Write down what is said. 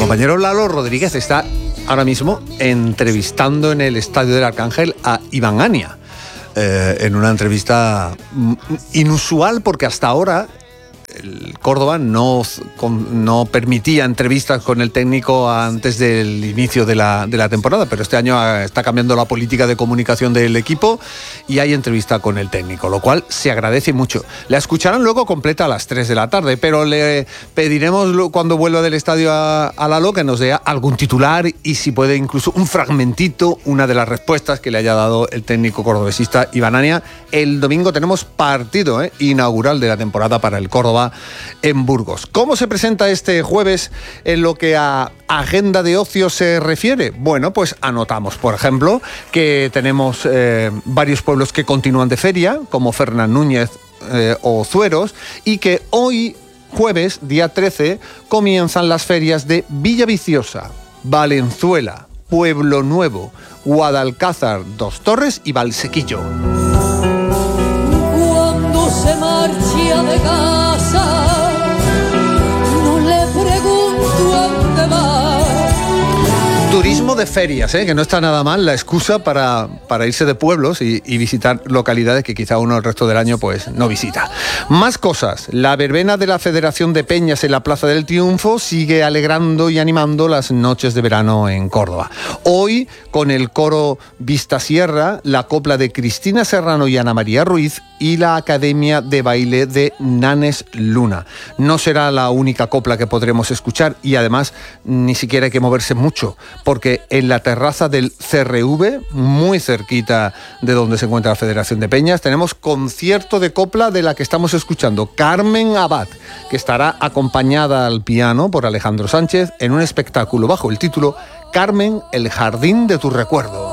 compañero Lalo Rodríguez está ahora mismo entrevistando en el Estadio del Arcángel a Iván Ania, en una entrevista inusual porque hasta ahora el Córdoba no permitía entrevistas con el técnico antes del inicio de la temporada, pero este año está cambiando la política de comunicación del equipo y hay entrevista con el técnico, lo cual se agradece mucho. La escucharán luego completa a las 3 de la tarde, pero le pediremos cuando vuelva del estadio a Lalo que nos dé algún titular y si puede incluso un fragmentito, una de las respuestas que le haya dado el técnico cordobesista Iván Ania. El domingo tenemos partido inaugural de la temporada para el Córdoba en Burgos. ¿Cómo se presenta este jueves en lo que a agenda de ocio se refiere? Bueno, pues anotamos, por ejemplo, que tenemos varios pueblos que continúan de feria, como Fernán Núñez o Zueros, y que hoy, jueves, día 13, comienzan las ferias de Villaviciosa, Valenzuela, Pueblo Nuevo, Guadalcázar, Dos Torres y Valsequillo. Cuando se marcha de casa, no le pregunto a dónde va. Turismo de ferias, que no está nada mal la excusa para irse de pueblos y visitar localidades que quizá uno el resto del año pues no visita. Más cosas. La verbena de la Federación de Peñas en la Plaza del Triunfo sigue alegrando y animando las noches de verano en Córdoba. Hoy, con el coro Vista Sierra, la copla de Cristina Serrano y Ana María Ruiz y la Academia de Baile de Nanes Luna. No será la única copla que podremos escuchar y además ni siquiera hay que moverse mucho, porque en la terraza del CRV, muy cerquita de donde se encuentra la Federación de Peñas, tenemos concierto de copla de la que estamos escuchando, Carmen Abad, que estará acompañada al piano por Alejandro Sánchez en un espectáculo bajo el título Carmen, el jardín de tus recuerdos.